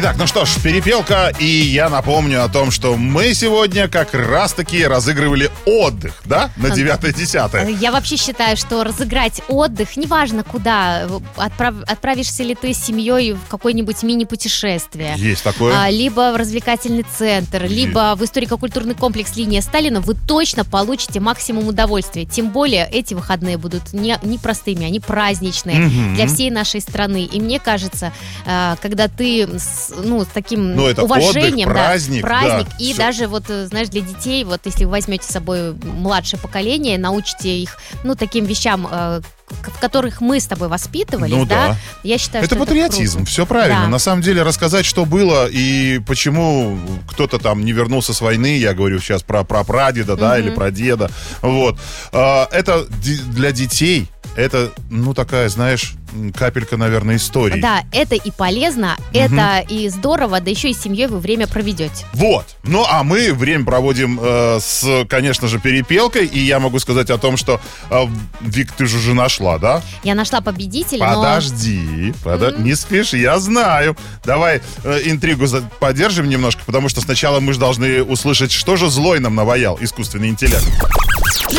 Итак, ну что ж, перепелка, и я напомню о том, что мы сегодня как раз-таки разыгрывали отдых, да, на 9-10. Я вообще считаю, что разыграть отдых, неважно куда, отправишься ли ты с семьей в какое-нибудь мини-путешествие. Есть такое. Либо в развлекательный центр, либо в историко-культурный комплекс «Линия Сталина», вы точно получите максимум удовольствия. Тем более эти выходные будут не простыми, они праздничные для всей нашей страны. И мне кажется, когда ты с таким уважением, отдых, праздник, и все. даже вот, знаешь, для детей, вот если вы возьмете с собой младшее поколение, научите их, таким вещам, в которых мы с тобой воспитывались, я считаю, это что патриотизм, это круто. все правильно. Да. На самом деле рассказать, что было и почему кто-то там не вернулся с войны, я говорю сейчас про прадеда, или про деда. Вот. Это для детей, это, такая, знаешь, капелька, наверное, истории. Да, это и полезно, это и здорово, да еще и с семьей вы время проведете. Вот. Ну, а мы время проводим конечно же, перепелкой. И я могу сказать о том, что, Вик, ты же уже нашла, да? Я нашла победителя, Подожди, не спеши, я знаю. Давай интригу поддержим немножко, потому что сначала мы же должны услышать, что же злой нам наваял искусственный интеллект.